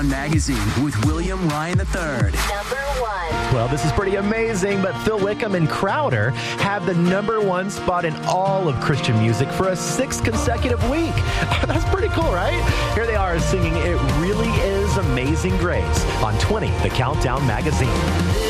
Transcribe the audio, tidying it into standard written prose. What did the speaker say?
Magazine with William Ryan III. Number 1. Well, this is pretty amazing, but Phil Wickham and Crowder have the number 1 spot in all of Christian music for a 6th consecutive week. That's pretty cool, right? Here they are singing It Really Is Amazing Grace on 20, the Countdown Magazine.